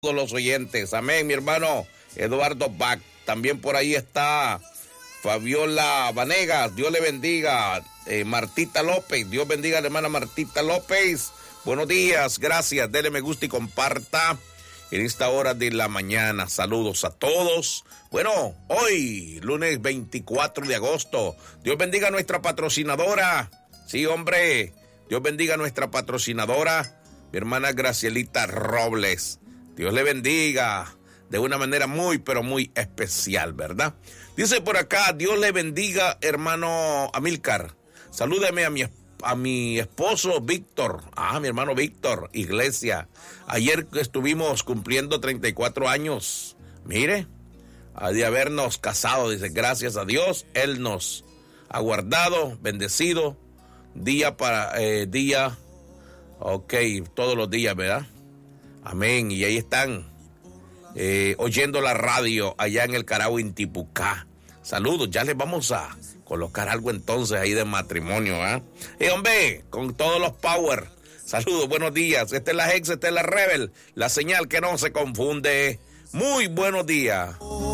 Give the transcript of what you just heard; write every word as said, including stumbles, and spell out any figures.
todos los oyentes. Amén, mi hermano Eduardo Bach. También por ahí está Fabiola Vanegas. Dios le bendiga. Eh, Martita López. Dios bendiga a la hermana Martita López. Buenos días. Gracias. Dele me gusta y comparta en esta hora de la mañana. Saludos a todos. Bueno, hoy, lunes veinticuatro de agosto. Dios bendiga a nuestra patrocinadora. Sí, hombre. Dios bendiga a nuestra patrocinadora, mi hermana Gracielita Robles. Dios le bendiga de una manera muy, pero muy especial, ¿verdad? Dice por acá, Dios le bendiga, hermano Amílcar. Salúdeme a mi, a mi esposo Víctor. Ah, mi hermano Víctor, Iglesia. Ayer estuvimos cumpliendo treinta y cuatro años. Mire, de habernos casado, dice, gracias a Dios, Él nos ha guardado, bendecido, día para eh, día, ok, todos los días, ¿verdad? Amén. Y ahí están eh, oyendo la radio allá en el Carao, Intipucá. Saludos, ya les vamos a colocar algo entonces ahí de matrimonio, ¿eh? Y hombre, con todos los power. Saludos, buenos días. Esta es la Hex, esta es la Rebel, la señal que no se confunde. Muy buenos días.